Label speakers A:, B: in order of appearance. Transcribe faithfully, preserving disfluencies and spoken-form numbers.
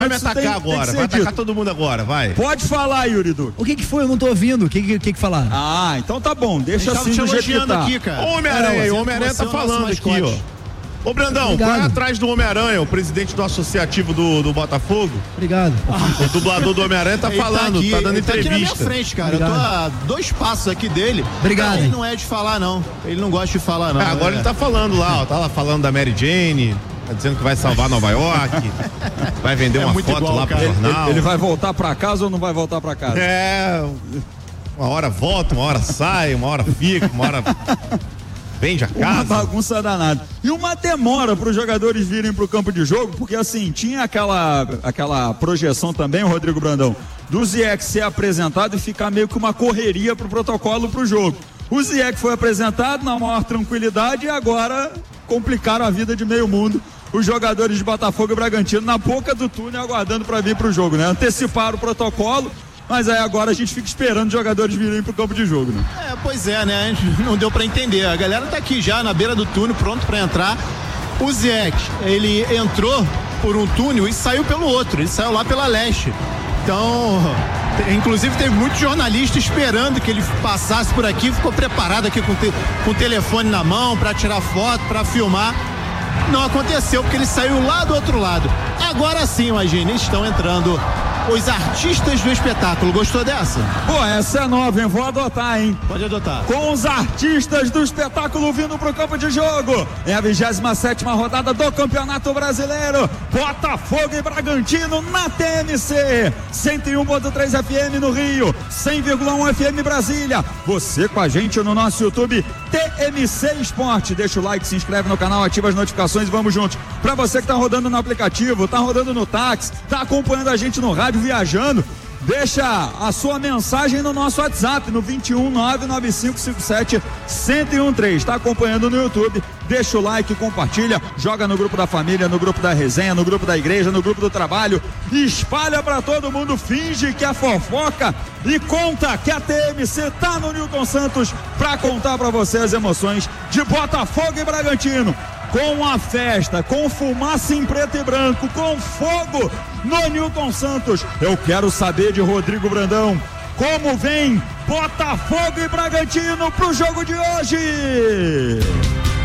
A: Vai me atacar tem, agora, tem vai atacar dito. Todo mundo agora, vai.
B: Pode falar, Yuri Duque.
C: O que que foi? Eu não tô ouvindo. O que que, que que falar?
B: Ah, então tá bom, deixa assim do jeito que tá.
A: Aqui, cara. Ô, Homem-Aranha, é, o Homem-Aranha tá falando aqui, ó. Ô, Brandão, vai atrás do Homem-Aranha, o presidente do associativo do, do Botafogo.
C: Obrigado.
A: O dublador do Homem-Aranha tá falando, tá, aqui, tá dando
D: ele
A: entrevista.
D: Tá aqui na minha frente, cara. Obrigado. Eu tô a dois passos aqui dele.
C: Obrigado.
D: Ele não é de falar, não. Ele não gosta de falar, não.
A: É, agora é. ele tá falando lá, ó. Tá lá falando da Mary Jane. Tá dizendo que vai salvar Nova York, vai vender é uma foto igual, lá pro jornal.
B: Ele, ele vai voltar pra casa ou não vai voltar pra casa?
A: É, uma hora volta, uma hora sai, uma hora fica, uma hora vende a casa.
B: Uma bagunça danada. E uma demora para os jogadores virem pro campo de jogo, porque assim, tinha aquela, aquela projeção também, Rodrigo Brandão, do Ziyech ser apresentado e ficar meio que uma correria pro protocolo pro jogo. O Ziyech foi apresentado na maior tranquilidade e agora complicaram a vida de meio mundo. Os jogadores de Botafogo e Bragantino na boca do túnel aguardando para vir pro jogo, né? Anteciparam o protocolo, mas aí agora a gente fica esperando os jogadores virem pro campo de jogo, né?
D: É, pois é, né? Não deu para entender. A galera tá aqui já na beira do túnel, pronto para entrar. O Ziyech, ele entrou por um túnel e saiu pelo outro. Ele saiu lá pela leste. Então, inclusive teve muito jornalista esperando que ele passasse por aqui, ficou preparado aqui com, te, com o telefone na mão para tirar foto, para filmar. Não aconteceu porque ele saiu lá do outro lado. Agora sim, imagine, estão entrando os artistas do espetáculo. Gostou dessa?
B: Pô, essa é nova, hein? Vou adotar, hein?
D: Pode adotar.
B: Com os artistas do espetáculo vindo pro campo de jogo. É a vigésima sétima rodada do Campeonato Brasileiro. Botafogo e Bragantino na T M C. cento e um ponto três F M no Rio. cem vírgula um F M Brasília. Você com a gente no nosso YouTube T M C Esporte. Deixa o like, se inscreve no canal, ativa as notificações e vamos juntos. Pra você que tá rodando no aplicativo, tá rodando no táxi, tá acompanhando a gente no rádio, viajando, deixa a sua mensagem no nosso WhatsApp no vinte e um, nove nove cinco cinco sete, um zero um três. Está acompanhando no YouTube, deixa o like, compartilha, joga no grupo da família, no grupo da resenha, no grupo da igreja, no grupo do trabalho, espalha para todo mundo, finge que é fofoca e conta que a T M C tá no Newton Santos para contar para você as emoções de Botafogo e Bragantino. Com a festa, com fumaça em preto e branco, com fogo no Newton Santos. Eu quero saber de Rodrigo Brandão, como vem Botafogo e Bragantino pro jogo de hoje?